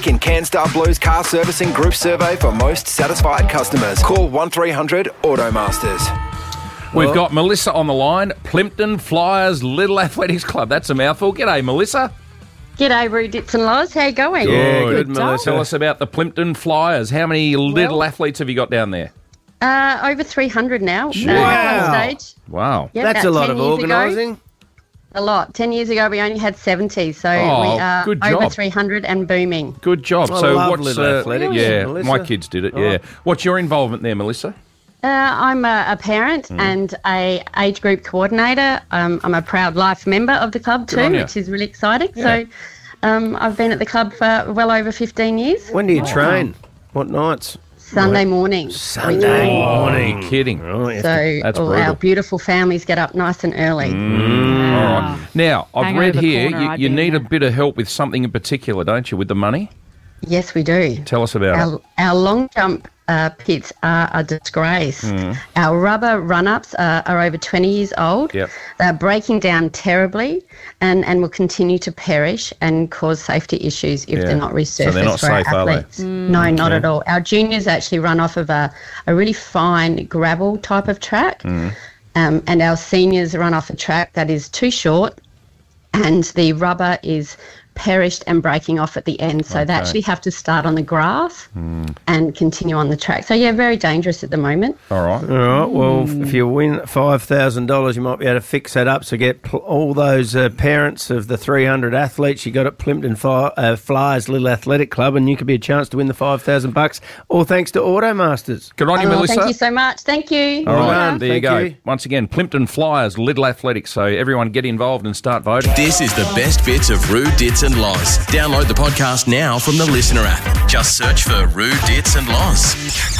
rank in CanStar Blue's car servicing group survey for most satisfied customers. Call 1300 Automasters. We've got Melissa on the line. Plympton Flyers Little Athletics Club. That's a mouthful. G'day, Melissa. G'day, Roo Dits and Loz. How you going? Yeah, good, Melissa. Tell us about the Plympton Flyers. How many little athletes have you got down there? Over 300 now. Wow. On stage. Wow. Yep, That's a about lot 10 of years ago. organising. A lot. 10 years ago, we only had 70, so we are good over job. 300 and booming. Good job. I So love what's little athletics, yeah, Melissa. my kids did it, yeah. What's your involvement there, Melissa? I'm a parent and a age group coordinator. I'm a proud life member of the club too, on you. which is really exciting. Yeah. So I've been at the club for well over 15 years. When do you train? What nights? Sunday morning. Sunday morning. Are you kidding? Right. So That's all brutal. our beautiful families get up nice and early. All right. Now, I've read Hangover here corner, I'd you be need a in bit of help with something in particular, don't you, with the money? Yes, we do. Tell us about it. Our long jump pits are a disgrace. Mm. Our rubber run-ups are over 20 years old. Yep. They're breaking down terribly and will continue to perish and cause safety issues if they're not resurfaced they're not for our safe, are they? athletes. No, not at all. Our juniors actually run off of a really fine gravel type of track, and our seniors run off a track that is too short, and the rubber is perished and breaking off at the end. So they actually have to start on the grass and continue on the track. So, yeah, very dangerous at the moment. All right. All right. Well, if you win $5,000, you might be able to fix that up. So get all those parents of the 300 athletes you got at Plympton Flyers Little Athletic Club, and you could be a chance to win the $5,000. All thanks to Automasters. Good on you, Melissa. Thank you so much. Thank you. All right, done. there you Thank go. you. Once again, Plympton Flyers Little Athletics. So everyone get involved and start voting. This is the best bits of Roo, Dits and Loz. Download the podcast now from the Listener app. Just search for Roo, Dits and Loz.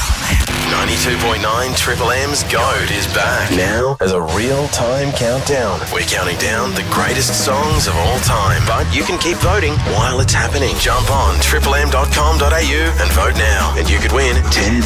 92.9 Triple M's GOAT is back now as a real-time countdown. We're counting down the greatest songs of all time, but you can keep voting while it's happening. Jump on triplem.com.au and vote now, and you could win $10,000.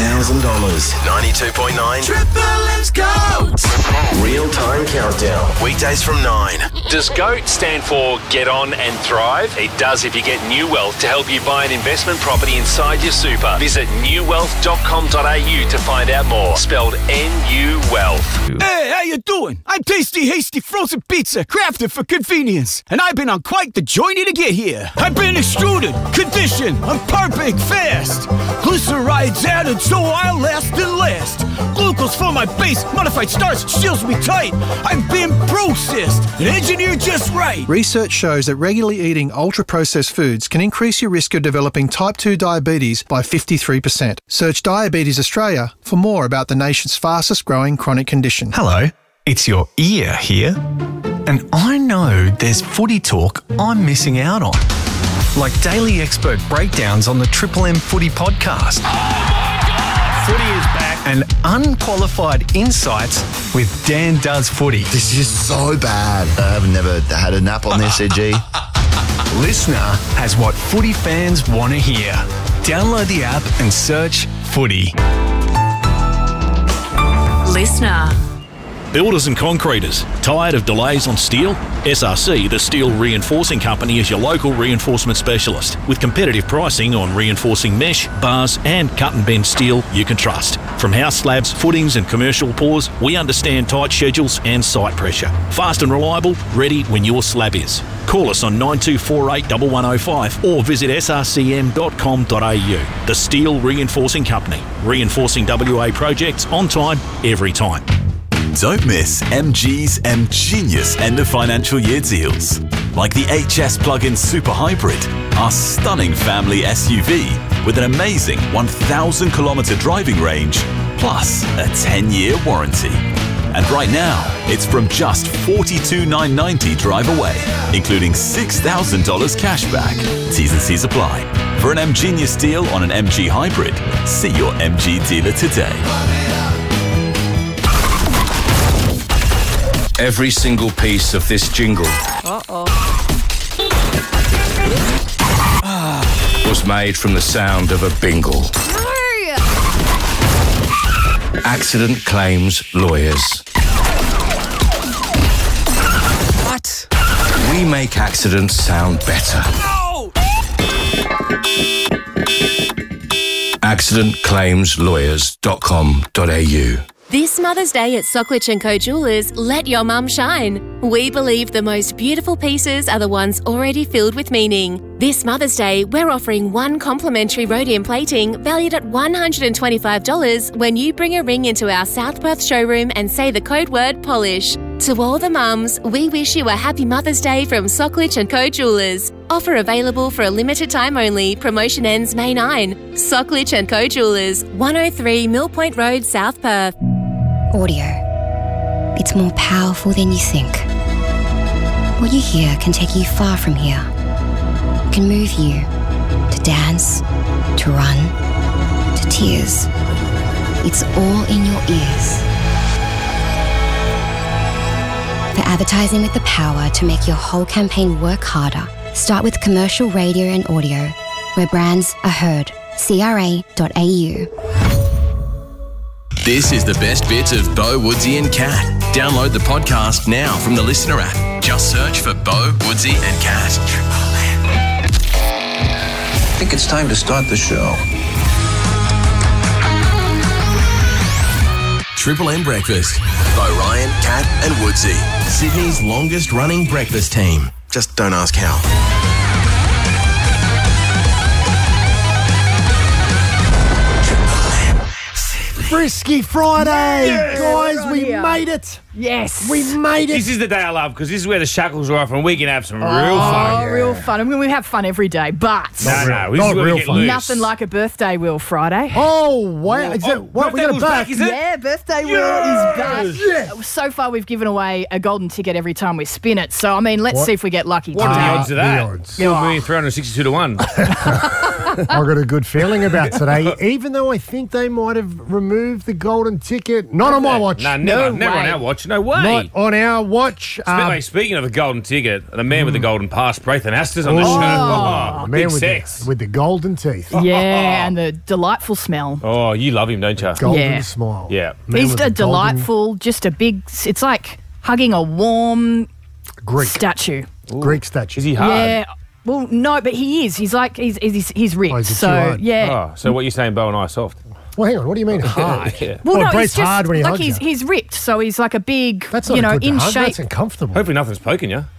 92.9 Triple M's GOAT. Real-time countdown. Weekdays from 9. Does GOAT stand for Get On and Thrive? It does if you get New Wealth to help you buy an investment property inside your super. Visit newwealth.com.au to find out more. Spelled N-U Wealth. Hey, how you doing? I'm Tasty Hasty Frozen Pizza, crafted for convenience, and I've been on quite the journey to get here. I've been extruded, conditioned, I'm perfect fast. Glycerides added so I'll last and last. Glucose for my base, modified starch seals me tight. I've been processed and engineered just right. Research shows that regularly eating ultra-processed foods can increase your risk of developing type 2 diabetes by 53%. Search Diabetes Australia for more about the nation's fastest growing chronic condition. Hello, it's your ear here. And I know there's footy talk I'm missing out on. Like daily expert breakdowns on the Triple M Footy podcast. Footy is back. And unqualified insights with Dan Does Footy. This is so bad. I've never had a nap on this, EG. Listener has what footy fans want to hear. Download the app and search Footy. Listener. Builders and concreters, tired of delays on steel? SRC, the Steel Reinforcing Company, is your local reinforcement specialist with competitive pricing on reinforcing mesh, bars and cut and bend steel you can trust. From house slabs, footings and commercial pours, we understand tight schedules and site pressure. Fast and reliable, ready when your slab is. Call us on 9248 1105 or visit srcm.com.au. The Steel Reinforcing Company, reinforcing WA projects on time, every time. Don't miss MG's M-Genius end of financial year deals. Like the HS plug-in Super Hybrid, our stunning family SUV with an amazing 1,000 kilometre driving range, plus a 10-year warranty. And right now, it's from just $42,990 drive away, including $6,000 cash back. T's and C's apply. For an M-Genius deal on an MG Hybrid, see your MG dealer today. Every single piece of this jingle was made from the sound of a bingle. Accident Claims Lawyers. What? We make accidents sound better. No! accidentclaimslawyers.com.au. This Mother's Day at Socklich & Co Jewellers, let your mum shine. We believe the most beautiful pieces are the ones already filled with meaning. This Mother's Day, we're offering one complimentary rhodium plating valued at $125 when you bring a ring into our South Perth showroom and say the code word polish. To all the mums, we wish you a happy Mother's Day from Socklich & Co Jewellers. Offer available for a limited time only. Promotion ends May 9. Socklich & Co Jewellers, 103 Mill Point Road, South Perth. Audio. It's more powerful than you think. What you hear can take you far from here. It can move you to dance, to run, to tears. It's all in your ears. For advertising with the power to make your whole campaign work harder, start with commercial radio and audio, where brands are heard. CRA.au. This is the best bits of Bo, Woodsy and Cat. Download the podcast now from the Listener app. Just search for Bo, Woodsy and Cat. I think it's time to start the show. Triple M Breakfast. Bo, Ryan, Cat and Woodsy. Sydney's longest running breakfast team. Just don't ask how. Frisky Friday! Yes! Guys, we made it! Yes. We made it! This is the day I love because this is where the shackles are off and we can have some real fun. Real fun. I mean, we have fun every day, but... No, this is where we get loose. Nothing like a birthday wheel Friday. Oh, wow. Is it, what, we got it back? Is it? Yeah, birthday wheel is back. Yes. So far, we've given away a golden ticket every time we spin it. So, I mean, let's see if we get lucky What are the today. odds of that? 4,362 to 1. I've got a good feeling about today, even though I think they might have removed the golden ticket. Not on my watch. No, never on our watch. No way. Not on our watch. Speaking of the golden ticket, the man with the golden pass, Braithen Astor's on the show. Oh, Big man sex. with the golden teeth. Yeah, and the delightful smell. Oh, you love him, don't you? Golden smile. Yeah. Man He's with a the golden- delightful, just a big... It's like hugging a warm Greek statue. Greek statue. Is he hard? Yeah. Well, no, but he is. He's like, he's ripped. Oh, is he too so, hard? yeah. Oh, so what you're saying, Bo and I are soft? Well, hang on. What do you mean hard? Yeah. Well, no, Braith's he's just hard when he like hugs he's ripped, so he's like a big, That's not you know, good to in hug. shape. That's uncomfortable. Hopefully nothing's poking you.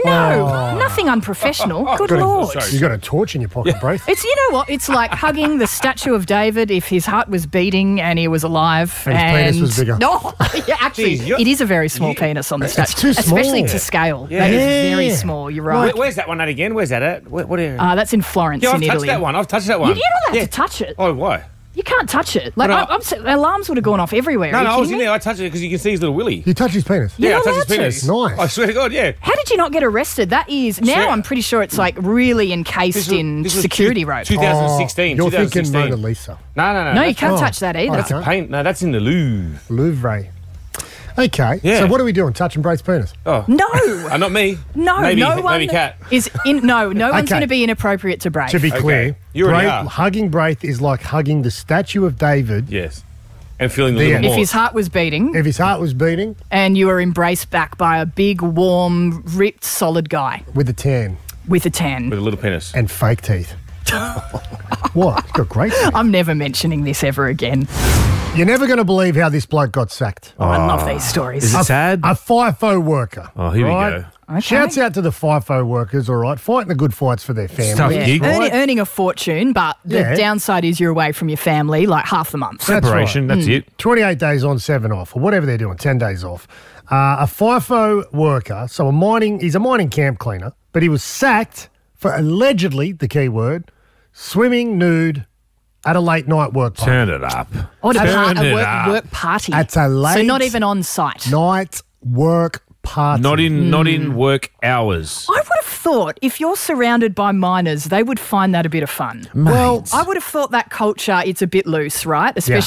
No, nothing unprofessional. Good Lord. You got a torch in your pocket, Braith. It's, you know what? It's like hugging the statue of David if his heart was beating and he was alive. And his penis was bigger. No, yeah, actually, Jeez, it is a very small penis on the statue. too small. Especially to scale. Yeah. That is very Yeah. small. You're right. Where's that one at again? Where's that at? What area? That's in Florence, Yeah, in I've touched Italy. that one. I've touched that one. You're not allowed to touch it. Oh, why? You can't touch it. Like, But alarms would have gone off everywhere. No, Are you I was kidding in me? there. I touched it because you can see his little willy. You touch his penis? You're Yeah, I not touched his allowed penis. to. Nice. I swear to God, yeah. How did you not get arrested? That is now. Sure. I'm pretty sure it's like really encased in this was security rope. 2016. You're thinking 2016. Mona Lisa. No. No, you that's- can't touch that either. That's a paint. No, that's in the Louvre. Louvre. Okay. Yeah. So what are we doing? Touching Braith's penis? Oh. No. Not me. No, maybe, no one Maybe Cat. is in. No one's Okay. going to be inappropriate to Braith. To be clear, You already are. hugging Braith is like hugging the statue of David. Yes. And feeling the The little end. if more. his heart was beating If his heart was beating and you were embraced back by a big, warm, ripped, solid guy with a tan with a tan. With a little penis. and fake teeth. What? He's got great teeth. I'm never mentioning this ever again. You're never going to believe how this bloke got sacked. Oh, I love these stories. Is it sad? A FIFO worker. Oh, here we right? go. Okay. Shouts out to the FIFO workers, all right, fighting the good fights for their tough family. gig. Earning a fortune, but the Yeah. downside is you're away from your family like half the month. That's Separation, right. that's it. 28 days on, 7 off, or whatever they're doing, 10 days off. A FIFO worker, so he's a mining camp cleaner, but he was sacked for allegedly, the key word, swimming nude at a late night work party. Turn it up. Or Turn a it up. work party. At a late so not even on site. night work party. Not in work hours. I would have thought if you're surrounded by miners, they would find that a bit of fun. Well, I would have thought that culture, it's a bit loose, right? Especially